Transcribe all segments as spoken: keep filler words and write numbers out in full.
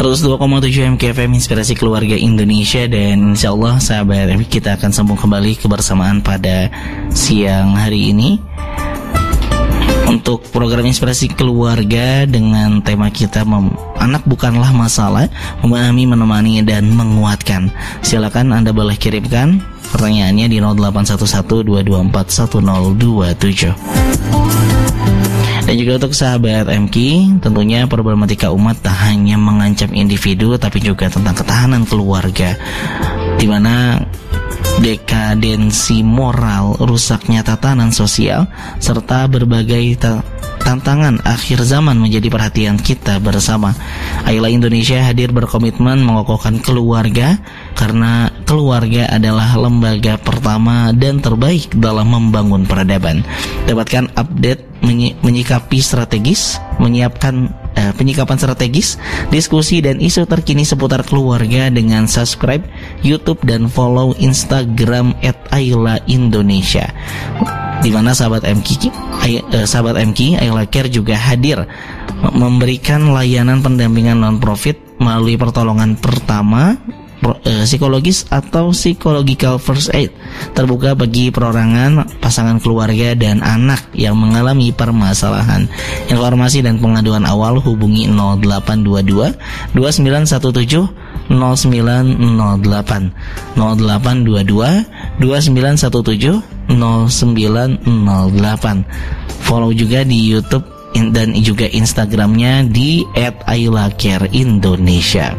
seratus dua koma tujuh M K F M Inspirasi Keluarga Indonesia. Dan insyaallah sahabat kita akan sambung kembali kebersamaan pada siang hari ini untuk program Inspirasi Keluarga dengan tema kita mem- anak bukanlah masalah, memahami, menemani, dan menguatkan. Silakan Anda boleh kirimkan pertanyaannya di nol delapan satu satu dua dua empat satu nol dua tujuh. Dan juga untuk sahabat M K, tentunya problematika umat tak hanya mengancam individu tapi juga tentang ketahanan keluarga, di mana dekadensi moral, rusaknya tatanan sosial, serta berbagai ta- tantangan akhir zaman menjadi perhatian kita bersama. Ayla Indonesia hadir berkomitmen mengokohkan keluarga karena keluarga adalah lembaga pertama dan terbaik dalam membangun peradaban. Dapatkan update menyi- menyikapi strategis, menyiapkan eh, penyikapan strategis, diskusi dan isu terkini seputar keluarga dengan subscribe YouTube dan follow Instagram et ayla indonesia. Di mana sahabat M K, ay, eh, sahabat M K, Ayla Care juga hadir memberikan layanan pendampingan non-profit melalui pertolongan pertama, pro, eh, psikologis atau psychological first aid, terbuka bagi perorangan, pasangan keluarga, dan anak yang mengalami permasalahan. Informasi dan pengaduan awal hubungi nol delapan dua dua dua sembilan satu tujuh nol sembilan nol delapan nol delapan dua dua dua sembilan satu tujuh nol sembilan nol delapan. Follow juga di YouTube dan juga Instagramnya di et ayla care indonesia.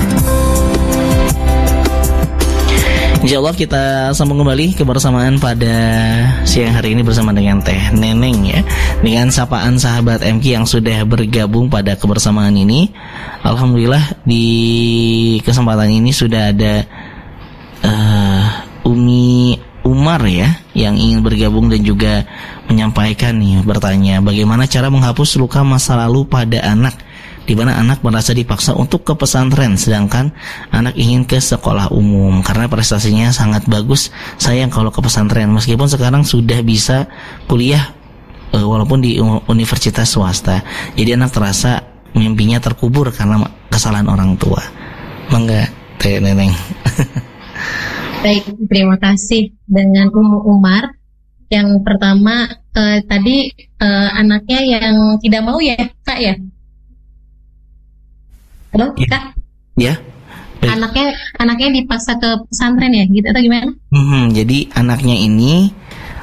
Insyaallah kita sambung kembali kebersamaan pada siang hari ini bersama dengan Teh Neneng ya, dengan sapaan sahabat M K yang sudah bergabung pada kebersamaan ini. Alhamdulillah di kesempatan ini sudah ada uh, Umi Umar ya yang ingin bergabung dan juga menyampaikan nih, bertanya bagaimana cara menghapus luka masa lalu pada anak, di mana anak merasa dipaksa untuk ke pesantren sedangkan anak ingin ke sekolah umum karena prestasinya sangat bagus. Sayang kalau ke pesantren meskipun sekarang sudah bisa kuliah uh, walaupun di universitas swasta. Jadi anak terasa mimpinya terkubur karena kesalahan orang tua. Mangga Teh Neneng. Baik, terima kasih dengan Umu Umar. Yang pertama uh, tadi uh, anaknya yang tidak mau ya Kak ya? Halo ya. Kak? Ya. Baik. Anaknya anaknya dipaksa ke pesantren ya, gitu atau gimana? Hmm, jadi anaknya ini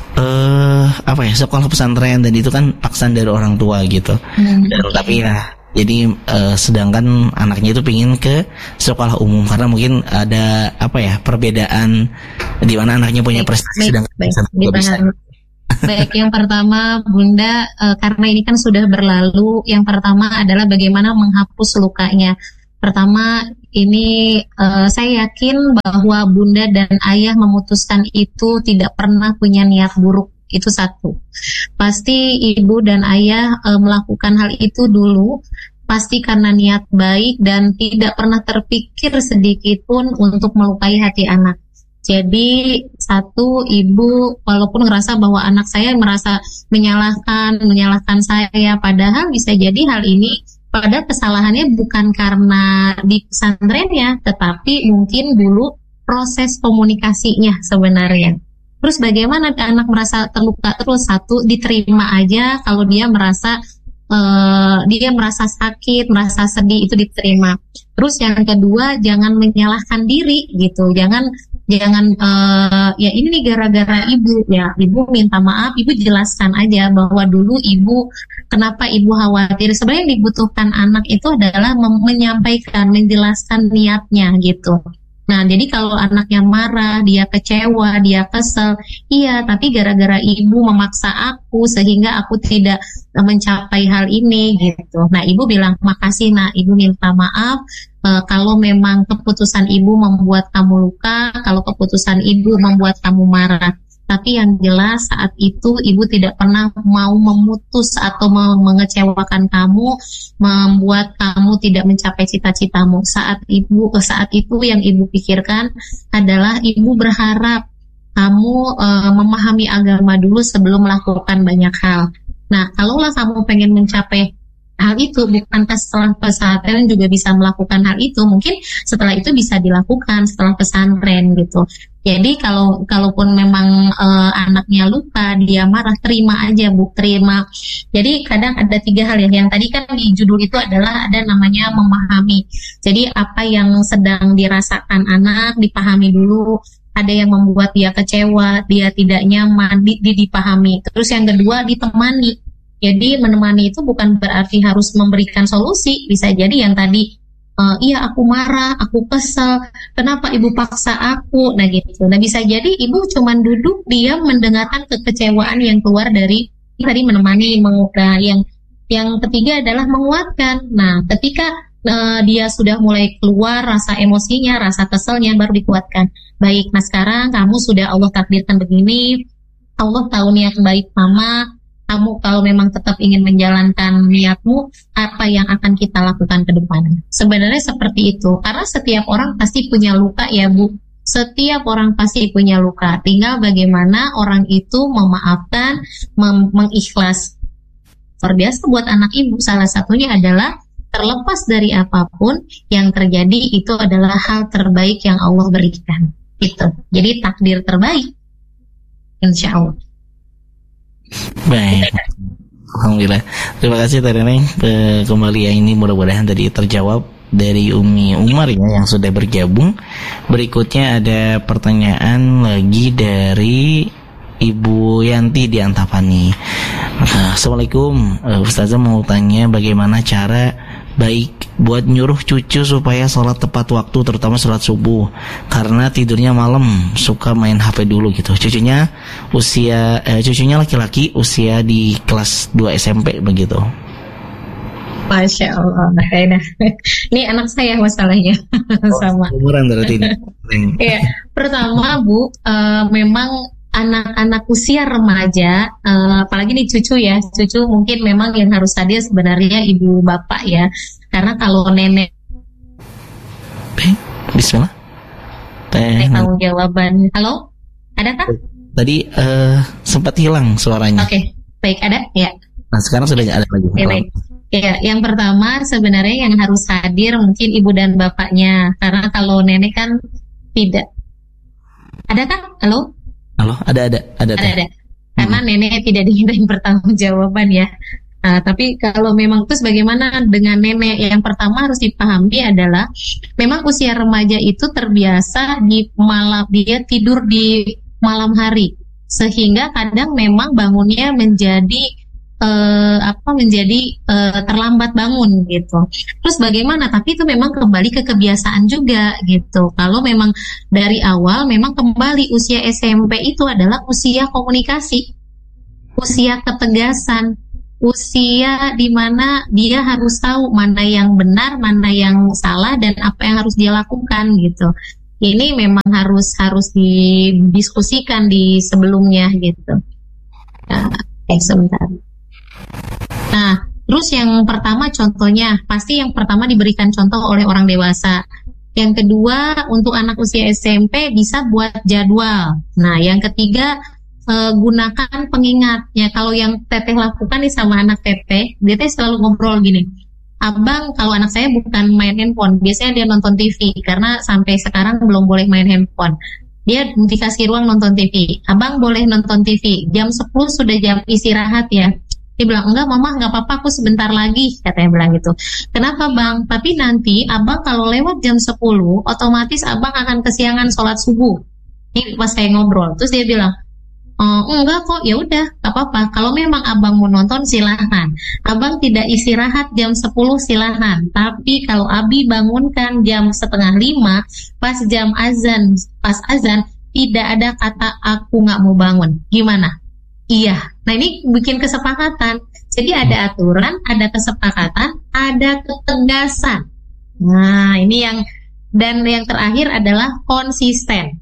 uh, apa ya, sekolah pesantren dan itu kan paksaan dari orang tua gitu. Hmm, dan, okay. Tapi ya, jadi uh, sedangkan anaknya itu pingin ke sekolah umum karena mungkin ada apa ya perbedaan di mana anaknya punya baik, prestasi baik, sedangkan baik, nggak bisa. Baik, yang pertama Bunda, uh, karena ini kan sudah berlalu, yang pertama adalah bagaimana menghapus lukanya. Pertama ini uh, saya yakin bahwa Bunda dan Ayah memutuskan itu tidak pernah punya niat buruk. Itu satu. Pasti ibu dan ayah e, melakukan hal itu dulu pasti karena niat baik dan tidak pernah terpikir sedikit pun untuk melukai hati anak. Jadi satu, ibu walaupun ngerasa bahwa anak saya merasa menyalahkan, menyalahkan saya, padahal bisa jadi hal ini pada kesalahannya bukan karena di pesantrennya, tetapi mungkin dulu proses komunikasinya sebenarnya. Terus bagaimana anak merasa terluka terus? Satu, diterima aja kalau dia merasa uh, dia merasa sakit, merasa sedih, itu diterima. Terus yang kedua, jangan menyalahkan diri gitu. Jangan jangan uh, ya ini nih gara-gara ibu, ya ibu minta maaf, ibu jelaskan aja bahwa dulu ibu kenapa ibu khawatir. Sebenarnya yang dibutuhkan anak itu adalah mem- menyampaikan, menjelaskan niatnya gitu. Nah, jadi kalau anaknya marah, dia kecewa, dia kesel, iya, tapi gara-gara ibu memaksa aku sehingga aku tidak mencapai hal ini gitu. Nah, ibu bilang makasih, nah, ibu minta maaf e, kalau memang keputusan ibu membuat kamu luka, kalau keputusan ibu membuat kamu marah. Tapi yang jelas saat itu ibu tidak pernah mau memutus atau mengecewakan kamu, membuat kamu tidak mencapai cita-citamu. Saat ibu saat itu yang ibu pikirkan adalah ibu berharap kamu e, memahami agama dulu sebelum melakukan banyak hal. Nah, kalaulah kamu pengen mencapai hal itu, bukankah setelah pesantren juga bisa melakukan hal itu? Mungkin setelah itu bisa dilakukan setelah pesantren gitu. Jadi kalau kalaupun memang e, anaknya luka, dia marah, terima aja Bu, terima. Jadi kadang ada tiga hal ya. Yang tadi kan di judul itu adalah ada namanya memahami. Jadi apa yang sedang dirasakan anak dipahami dulu. Ada yang membuat dia kecewa, dia tidak nyaman, di, di, dipahami. Terus yang kedua ditemani. Jadi menemani itu bukan berarti harus memberikan solusi. Bisa jadi yang tadi, uh, iya aku marah, aku kesel, kenapa ibu paksa aku, nah gitu. Nah bisa jadi ibu cuman duduk, dia mendengarkan kekecewaan yang keluar dari tadi menemani. Nah, yang yang ketiga adalah menguatkan. Nah ketika uh, dia sudah mulai keluar rasa emosinya, rasa keselnya, baru dikuatkan. Baik, nah sekarang kamu sudah Allah takdirkan begini, Allah tahu niat baik mama. Kamu kalau memang tetap ingin menjalankan niatmu, apa yang akan kita lakukan ke depan? Sebenarnya seperti itu. Karena setiap orang pasti punya luka ya Bu. Setiap orang pasti punya luka. Tinggal bagaimana orang itu memaafkan, mem- mengikhlas. Luar biasa buat anak ibu. Salah satunya adalah terlepas dari apapun yang terjadi, itu adalah hal terbaik yang Allah berikan. Itu. Jadi takdir terbaik. Insya Allah. Baik, alhamdulillah. Terima kasih Teh Neneng. Kembali yang ini mudah-mudahan tadi terjawab dari Umi Umar ya yang sudah bergabung. Berikutnya ada pertanyaan lagi dari Ibu Yanti di Antapani. Assalamualaikum, Ustazah mau tanya bagaimana cara baik buat nyuruh cucu supaya sholat tepat waktu, terutama sholat subuh, karena tidurnya malam suka main H P dulu gitu. Cucunya usia eh, cucunya laki-laki, usia di kelas dua S M P begitu. Masya Allah, nah, ini anak saya masalahnya. Oh, sama. Umuran berarti ini. Ya, pertama Bu, uh, memang anak-anak usia remaja, uh, apalagi nih cucu ya, cucu mungkin memang yang harus hadir sebenarnya ibu bapak ya, karena kalau nenek, eh, Bismillah, teh tanggung jawaban. Halo, ada kan? Tadi uh, sempat hilang suaranya. Oke, okay. Baik, ada ya. Nah sekarang sudah ada lagi. Okay, baik. Ya, yang pertama sebenarnya yang harus hadir mungkin ibu dan bapaknya, karena kalau nenek kan tidak. Ada kan? Halo? Halo, ada ada ada. Ada ada. Karena hmm. nenek tidak dimintain pertanggungjawaban ya. Nah, tapi kalau memang terus bagaimana dengan nenek? Yang pertama harus dipahami adalah memang usia remaja itu terbiasa di malam, dia tidur di malam hari, sehingga kadang memang bangunnya menjadi Uh, apa menjadi uh, terlambat bangun gitu. Terus bagaimana? Tapi itu memang kembali ke kebiasaan juga gitu. Kalau memang dari awal memang kembali usia S M P itu adalah usia komunikasi, usia ketegasan, usia di mana dia harus tahu mana yang benar, mana yang salah, dan apa yang harus dia lakukan gitu. Ini memang harus harus didiskusikan di sebelumnya gitu. Nah, eh sebentar. Nah, terus yang pertama contohnya, pasti yang pertama diberikan contoh oleh orang dewasa. Yang kedua, untuk anak usia S M P bisa buat jadwal. Nah, yang ketiga, eh, gunakan pengingat. Ya, kalau yang teteh lakukan nih sama anak teteh, dia teh selalu ngobrol gini. Abang, kalau anak saya bukan main handphone, biasanya dia nonton T V, karena sampai sekarang belum boleh main handphone. Dia dikasih ruang nonton T V. Abang boleh nonton T V, jam sepuluh sudah jam istirahat ya. Dia bilang, enggak mama, enggak apa-apa, aku sebentar lagi, katanya bilang gitu. Kenapa bang? Tapi nanti abang kalau lewat jam sepuluh, otomatis abang akan kesiangan sholat subuh. Ini pas saya ngobrol, terus dia bilang, oh, enggak kok, ya udah, enggak apa-apa. Kalau memang abang mau nonton silahkan. Abang tidak istirahat jam sepuluh silahkan. Tapi kalau abi bangunkan jam setengah lima, pas jam azan, pas azan, tidak ada kata aku nggak mau bangun. Gimana? Iya, nah ini bikin kesepakatan. Jadi ada aturan, ada kesepakatan, ada ketegasan. Nah ini yang, dan yang terakhir adalah konsisten.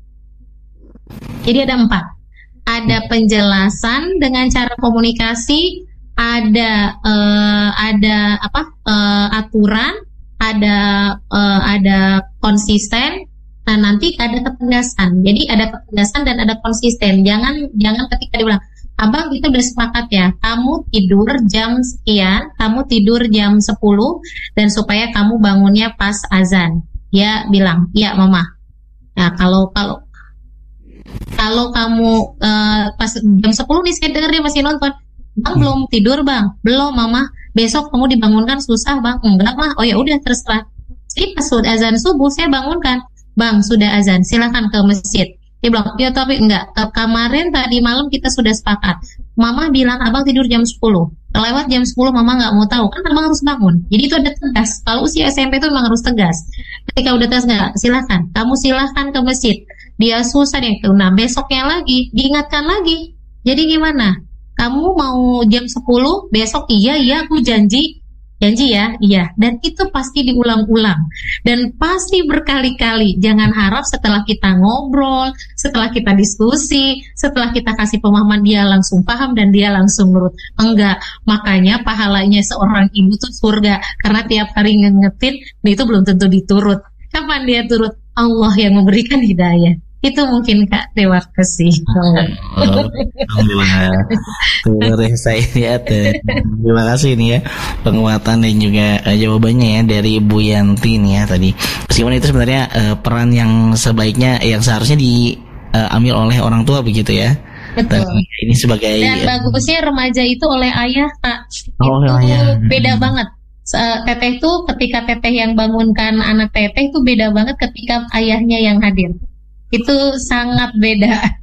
Jadi ada empat. Ada penjelasan dengan cara komunikasi, ada uh, ada apa uh, aturan, ada uh, ada konsisten. Nah nanti ada ketegasan. Jadi ada ketegasan dan ada konsisten. Jangan jangan ketika dibilang abang kita udah sepakat ya, kamu tidur jam sekian, kamu tidur jam sepuluh, dan supaya kamu bangunnya pas azan. Dia bilang, iya mama. Nah kalau kalau kalau kamu uh, pas jam sepuluh nih saya denger dia masih nonton, bang belum tidur bang, belum mama, besok kamu dibangunkan susah bang, enggak mah, oh ya udah terserah. Jadi pas sudah azan subuh saya bangunkan, bang sudah azan, silakan ke masjid. Dia bilang, ya tapi enggak, kemarin tadi malam kita sudah sepakat, mama bilang abang tidur jam sepuluh, lewat jam sepuluh mama nggak mau tahu, kan abang harus bangun. Jadi itu ada tegas, kalau usia S M P itu memang harus tegas. Ketika udah tegas, enggak, silakan, kamu silakan ke masjid. Dia susah deh, nah besoknya lagi, diingatkan lagi. Jadi gimana? Kamu mau jam sepuluh, besok iya, iya aku janji, janji ya, iya. Dan itu pasti diulang-ulang. Dan pasti berkali-kali. Jangan harap setelah kita ngobrol, setelah kita diskusi, setelah kita kasih pemahaman dia langsung paham dan dia langsung nurut. Enggak, makanya pahalanya seorang ibu tuh surga. Karena tiap hari ngingetin, itu belum tentu diturut. Kapan dia turut? Allah yang memberikan hidayah. Itu mungkin Kak, terima kasih. Alhamdulillah. Terus saya lihat, terima kasih nih ya penguatan dan juga uh, jawabannya ya dari Bu Yanti nih ya tadi. Meskipun itu sebenarnya uh, peran yang sebaiknya yang seharusnya diambil uh, oleh orang tua begitu ya. Betul. Dan ini sebagai dan bagusnya remaja itu oleh ayah Kak. Oh, itu ayah. Beda banget. Teteh itu ketika teteh yang bangunkan anak teteh itu beda banget ketika ayahnya yang hadir. Itu sangat beda.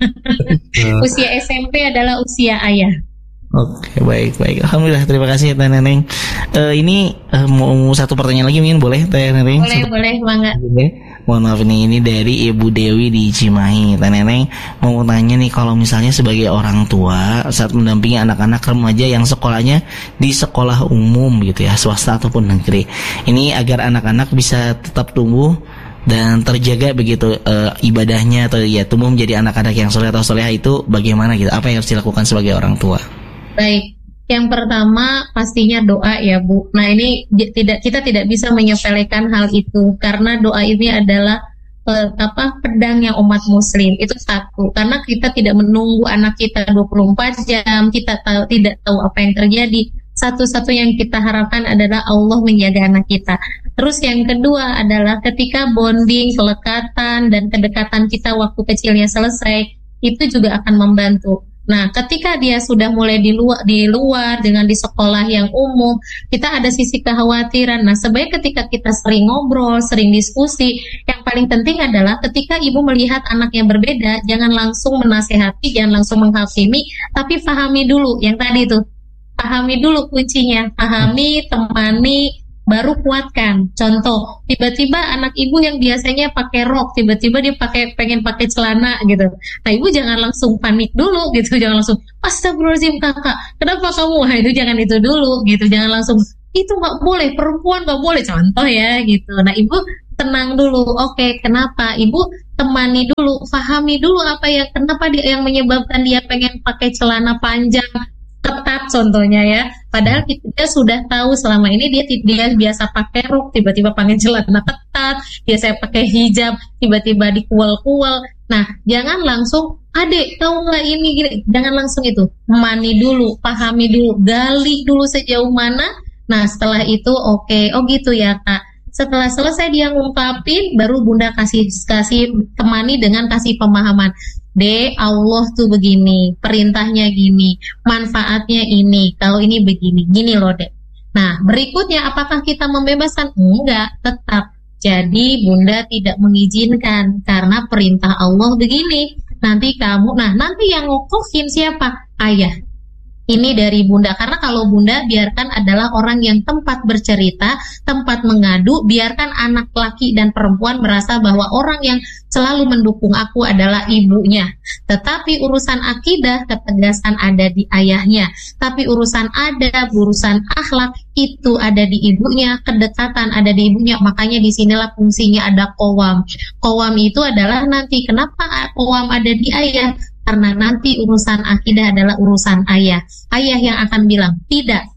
Usia S M P adalah usia ayah. Oke, baik baik. Alhamdulillah, terima kasih Teh Neneng. Uh, ini uh, mau satu pertanyaan lagi mungkin boleh Teh Neneng? Boleh, satu. Boleh banget. Mohon maaf nih, ini dari Ibu Dewi di Cimahi. Teh Neneng mau tanya nih, kalau misalnya sebagai orang tua saat mendampingi anak-anak remaja yang sekolahnya di sekolah umum gitu ya, swasta ataupun negeri. Ini agar anak-anak bisa tetap tumbuh dan terjaga begitu uh, ibadahnya atau ya tumbuh menjadi anak-anak yang soleh atau soleha, itu bagaimana gitu? Apa yang harus dilakukan sebagai orang tua? Baik, yang pertama pastinya doa ya Bu. Nah ini tidak kita tidak bisa menyepelekan hal itu karena doa ini adalah uh, apa pedangnya umat Muslim, itu satu. Karena kita tidak menunggu anak kita dua puluh empat jam, kita tahu tidak tahu apa yang terjadi. Satu-satu yang kita harapkan adalah Allah menjaga anak kita. Terus yang kedua adalah ketika bonding, kelekatan, dan kedekatan kita waktu kecilnya selesai, itu juga akan membantu. Nah, ketika dia sudah mulai di luar, di luar dengan di sekolah yang umum, kita ada sisi kekhawatiran. Nah, sebaiknya ketika kita sering ngobrol, sering diskusi, yang paling penting adalah ketika ibu melihat anak yang berbeda, jangan langsung menasehati, jangan langsung menghakimi, tapi pahami dulu yang tadi itu. Pahami dulu kuncinya, pahami, temani, baru kuatkan. Contoh, tiba-tiba anak ibu yang biasanya pakai rok, tiba-tiba dia pakai pengen pakai celana gitu. Nah, ibu jangan langsung panik dulu gitu, jangan langsung astagfirullahaladzim kakak, kenapa kamu? Nah, itu jangan itu dulu gitu, jangan langsung itu nggak boleh, perempuan nggak boleh, contoh ya gitu. Nah, ibu tenang dulu, oke, kenapa? Ibu temani dulu, pahami dulu apa yang kenapa dia yang menyebabkan dia pengen pakai celana panjang ketat contohnya ya, padahal kita sudah tahu selama ini dia dia biasa pakai rok, tiba-tiba pakai celana ketat, biasa pakai hijab, tiba-tiba dikuel-kuel. Nah, jangan langsung, adek tahu nggak ini gini, jangan langsung itu, mani dulu, pahami dulu, gali dulu sejauh mana. Nah, setelah itu oke, okay. Oh gitu ya kak. Setelah selesai dia ngungkapin, baru bunda kasih kasih temani dengan kasih pemahaman. Dek, Allah tuh begini, perintahnya gini, manfaatnya ini, kalau ini begini, gini loh dek. Nah, berikutnya apakah kita membebaskan? Enggak, tetap. Jadi bunda tidak mengizinkan karena perintah Allah begini. Nanti kamu, nah nanti yang ngokohin siapa? Ayah. Ini dari bunda, karena kalau bunda biarkan adalah orang yang tempat bercerita, tempat mengadu, biarkan anak laki dan perempuan merasa bahwa orang yang selalu mendukung aku adalah ibunya. Tetapi urusan akidah, ketegasan ada di ayahnya. Tapi urusan adab, urusan akhlak itu ada di ibunya, kedekatan ada di ibunya. Makanya disinilah fungsinya ada qawam. Qawam itu adalah nanti, kenapa qawam ada di ayah? Karena nanti urusan akidah adalah urusan ayah. Ayah yang akan bilang, tidak,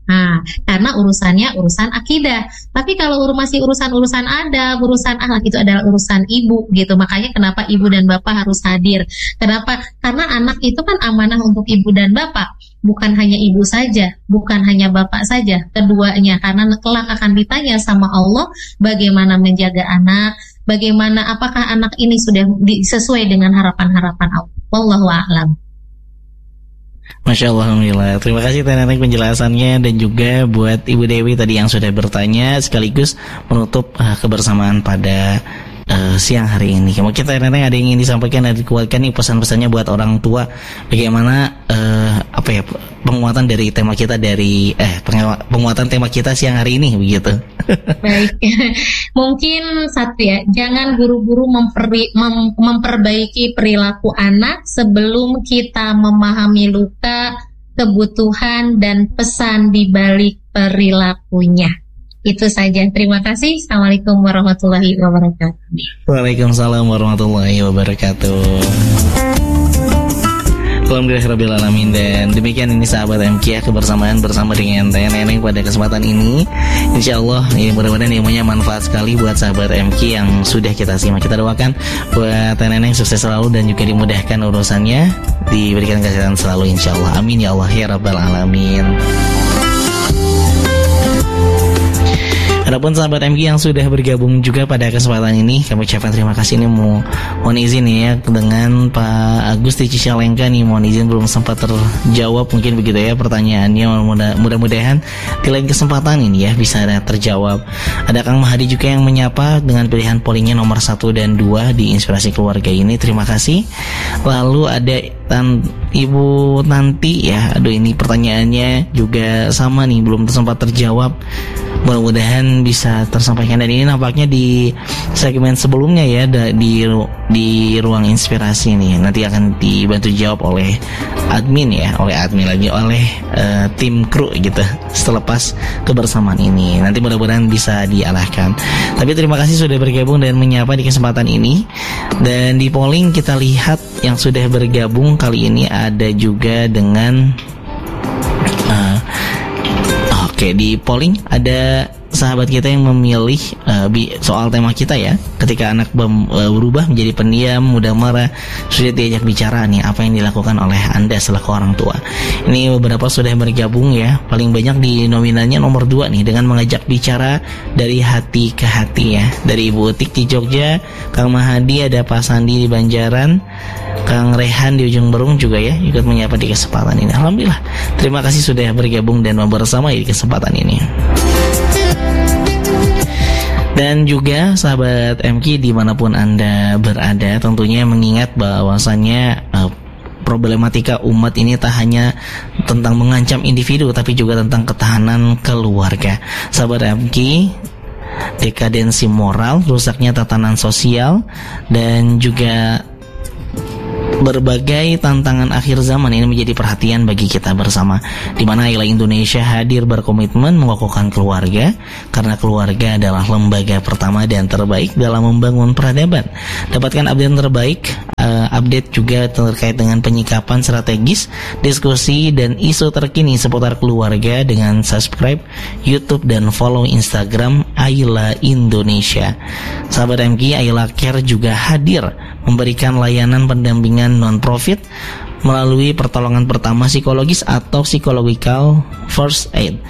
Nah, karena urusannya urusan akidah. Tapi kalau masih urusan-urusan adab, urusan akhlak itu adalah urusan ibu gitu. Makanya kenapa ibu dan bapak harus hadir. Kenapa? Karena anak itu kan amanah untuk ibu dan bapak. Bukan hanya ibu saja, bukan hanya bapak saja, keduanya. Karena kelak akan ditanya sama Allah bagaimana menjaga anak, bagaimana apakah anak ini sudah sesuai dengan harapan-harapan Allah. Wallahu a'lam. Masya Allah, alhamdulillah. Terima kasih Teh Neneng penjelasannya, dan juga buat Ibu Dewi tadi yang sudah bertanya, sekaligus menutup uh, kebersamaan pada uh, siang hari ini. Mungkin Teh Neneng ada yang ingin disampaikan dan dikuatkan nih pesan-pesannya buat orang tua, bagaimana uh, apa ya penguatan dari tema kita dari eh penguatan tema kita siang hari ini begitu. Baik, mungkin satu ya, jangan buru-buru memperi, mem, memperbaiki perilaku anak sebelum kita memahami luka, kebutuhan, dan pesan di balik perilakunya. Itu saja, terima kasih. Assalamualaikum warahmatullahi wabarakatuh. Waalaikumsalam warahmatullahi wabarakatuh. Alhamdulillahirrabbilalamin. Dan demikian ini sahabat M K ya, kebersamaan bersama dengan Teh Neneng pada kesempatan ini. Insya Allah ya, mudah-mudahan ilmunya manfaat sekali buat sahabat M K yang sudah kita simak. Kita doakan buat Teh Neneng sukses selalu dan juga dimudahkan urusannya, diberikan kesehatan selalu insya Allah. Amin ya Allah ya Rabbal Alamin. Adapun sahabat M G yang sudah bergabung juga pada kesempatan ini, kami ucapkan terima kasih. Ini mau mohon izin ya dengan Pak Agus di Cicalengka nih, mohon izin belum sempat terjawab mungkin begitu ya pertanyaannya. Mudah-mudahan di lain kesempatan ini ya bisa terjawab. Ada Kang Mahadi juga yang menyapa dengan pilihan pollingnya nomor satu dan dua di Inspirasi Keluarga ini. Terima kasih. Lalu ada Tan Ibu Nanti ya, aduh ini pertanyaannya juga sama nih, belum sempat terjawab. Mudah-mudahan bisa tersampaikan, dan ini nampaknya di segmen sebelumnya ya, di di ruang inspirasi nih nanti akan dibantu jawab oleh admin ya, oleh admin lagi oleh uh, tim kru gitu selepas kebersamaan ini. Nanti mudah-mudahan bisa diarahkan. Tapi terima kasih sudah bergabung dan menyapa di kesempatan ini. Dan di polling kita lihat yang sudah bergabung kali ini ada juga dengan uh, Oke, di polling ada sahabat kita yang memilih uh, soal tema kita ya. Ketika anak bem, uh, berubah menjadi pendiam, mudah marah, sulit diajak bicara nih, apa yang dilakukan oleh Anda selaku orang tua? Ini beberapa sudah bergabung ya. Paling banyak di nominalnya nomor dua nih, dengan mengajak bicara dari hati ke hati ya. Dari Ibu Utik di Jogja, Kang Mahadi, ada Pak Sandi di Banjaran, Kang Rehan di Ujung Berung juga ya ikut menyapa di kesempatan ini. Alhamdulillah, terima kasih sudah bergabung dan bersama di kesempatan ini. Dan juga sahabat M K dimanapun Anda berada, tentunya mengingat bahwasannya uh, problematika umat ini tak hanya tentang mengancam individu, tapi juga tentang ketahanan keluarga. Sahabat M K, dekadensi moral, rusaknya tatanan sosial, dan juga berbagai tantangan akhir zaman ini menjadi perhatian bagi kita bersama, di mana I L A Indonesia hadir berkomitmen mengokohkan keluarga, karena keluarga adalah lembaga pertama dan terbaik dalam membangun peradaban. Dapatkan update terbaik, uh, update juga terkait dengan penyikapan strategis, diskusi dan isu terkini seputar keluarga dengan subscribe YouTube dan follow Instagram I L A Indonesia. Sahabat M K, I L A Care juga hadir memberikan layanan pendampingan non-profit melalui pertolongan pertama psikologis atau psychological first aid.